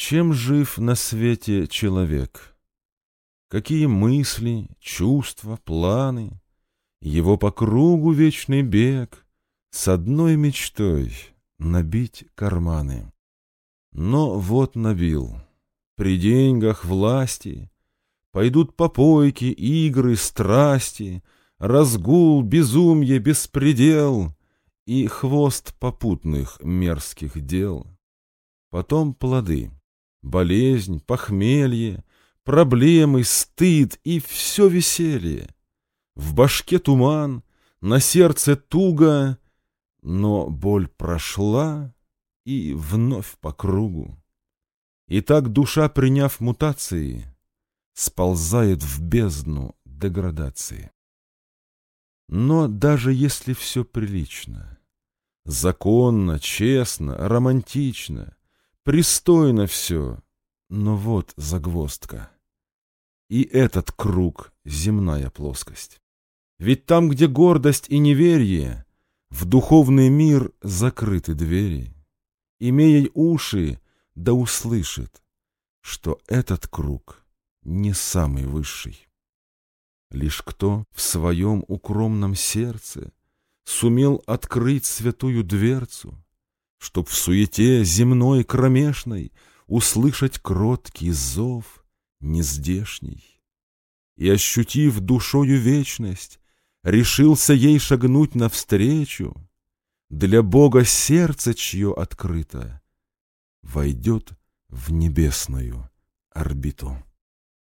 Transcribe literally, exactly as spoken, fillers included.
Чем жив на свете человек? Какие мысли, чувства, планы? Его по кругу вечный бег с одной мечтой — набить карманы. Но вот набил. При деньгах, власти пойдут попойки, игры, страсти, разгул, безумье, беспредел и хвост попутных мерзких дел. Потом плоды, болезнь, похмелье, проблемы, стыд и все веселье. В башке туман, на сердце туго, но боль прошла и вновь по кругу. И так душа, приняв мутации, сползает в бездну деградации. Но даже если все прилично, законно, честно, романтично, пристойно все, но вот загвоздка. И этот круг — земная плоскость. Ведь там, где гордость и неверие, в духовный мир закрыты двери. Имея уши, да услышит, что этот круг не самый высший. Лишь кто в своем укромном сердце сумел открыть святую дверцу, чтоб в суете земной кромешной услышать кроткий зов нездешний, и, ощутив душою вечность, решился ей шагнуть навстречу, для Бога сердце, чье открыто, войдет в небесную орбиту.